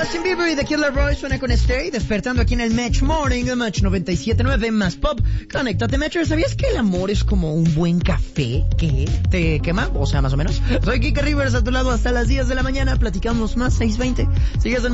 Justin Bieber y The Killer Boy suena con Stay, despertando aquí en el Match Morning, el Match 97.9 más Pop. Conéctate, Matcher. ¿Sabías que el amor es como un buen café que te quema? O sea, más o menos. Soy Kike Rivers, a tu lado hasta las 10 de la mañana. Platicamos más, 6:20. Sigues en